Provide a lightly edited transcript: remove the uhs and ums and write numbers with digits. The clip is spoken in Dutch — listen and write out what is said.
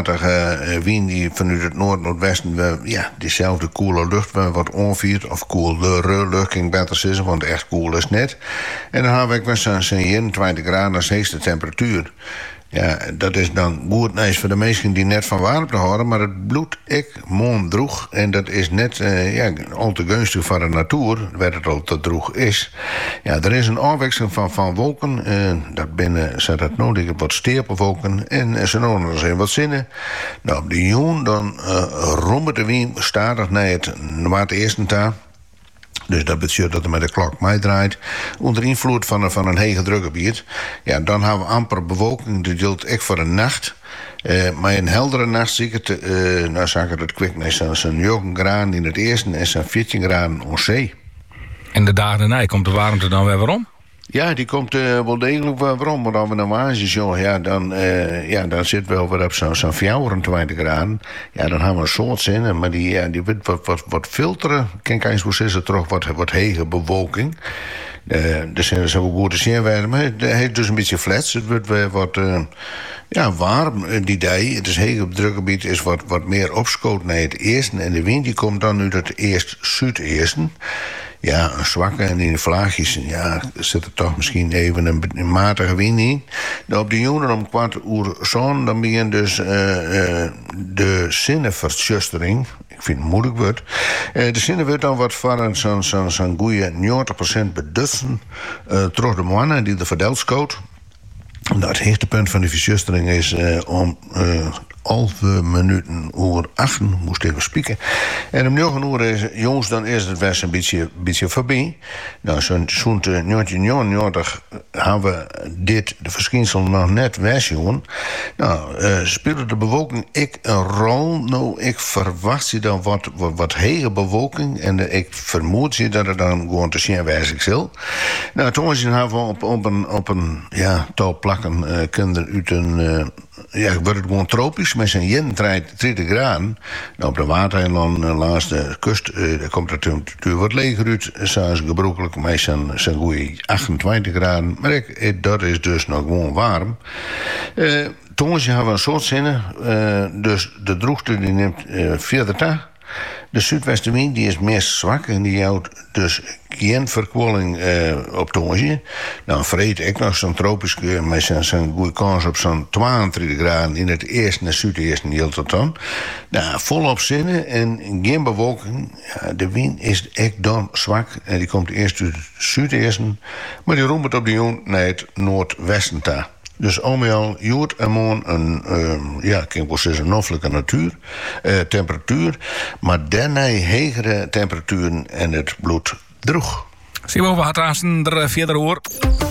matige wind die vanuit het noord-noordwesten diezelfde koele lucht wat onviert. Of koelere lucht, kan ik beter zeggen, want echt koel is net. En dan hebben we zo'n 21 graden als heetste temperatuur. Ja, dat is dan goed nice voor de mensen die net van warmte houden, maar het bloed ik moon droeg. En dat is net al te gunstig voor de natuur, waar het al te droeg is. Ja, er is een afwisseling van wolken. Dat binnen zat het nodig wat stapelwolken en ze nodig nog eens wat zinnen. Nou, op de joen dan rommelt de wind stadig naar het noord-eerste taal. Dus dat betekent dat er met de klok meedraait. Onder invloed van een hege drukgebied. Ja, dan hebben we amper bewolking. Dat geldt echt voor de nacht. Maar een heldere nacht zie ik het. Nou zag ik het kwik. Zo'n 9 graden in het eerste en zo'n 14 graden op zee. En de dagen daarna komt de warmte dan weer waarom? Ja, die komt wel degelijk waarom. Maar als we naar Wazis, dan zitten we wel weer op zo'n 24 graden. Ja, dan hebben we een soort zin. Maar die wordt wat filteren. Kijk eens hoe is er toch wat hege bewolking. Dus zijn zo goed te zien werden. Maar het heeft dus een beetje flats. Het wordt weer wat warm die dag. Het is hege op het drukgebied is wat meer opschoot naar het eerste. En de wind die komt dan uit het zuideersten. Ja, een zwakke en in de vlaagjes, zit er toch misschien even een matige wind in. Dan op de joenen om 4:00 dan begint dus de zinnenverschustering. Ik vind het een moeilijk woord. De zinnen wordt dan wat van zo'n goede 90% bedussen. Terug de mannen die de verdelskoot. Nou, het hoogtepunt van de verschustering is om 11 minuten uur 8 moest even spieken. En om 9 uur is jongens, dan is het best een beetje voorbij. Nou, zo'n 1999 hebben we de verschijnsel nog net wegjongen. Nou, speelde de bewolking een rol? Nou, ik verwacht je dan wat hege bewolking. En ik vermoed je dat het dan gewoon te zien wijzig zal. Nou, toen hebben we op een touw plakken kunnen uit een... wordt het gewoon tropisch met zijn 31 graden. Nou, op de watereilanden langs de kust komt de temperatuur wat leger uit. Zoals gebruikelijk met zijn goede 28 graden. Maar dat is dus nog gewoon warm. Toen hebben we een soort zinnen. Dus de droogte die neemt verder toe. De zuidwestenwind die is meer zwak en die houdt dus geen verkoeling op tongje. Nou, vreet ik nog zo'n tropisch met zijn goede kans op zo'n 22 graden in het eerste en zuideerste hield het dan. Nou, volop zinnen en geen bewolking. Ja, de wind is echt dan zwak en die komt eerst uit het zuideersten, maar die roept op de jong naar het noordwesten toe. Dus allemaal jood en moon een noffelijke temperatuur. Maar daarna hegere temperaturen en het bloed droeg. Zien we wat er verder hoor.